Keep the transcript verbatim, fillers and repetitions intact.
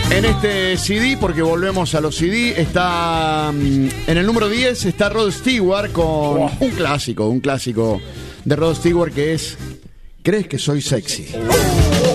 En este C D, porque volvemos a los C D, está en el número diez está Rod Stewart con oh. un clásico, un clásico de Rod Stewart que es ¿Crees que soy sexy?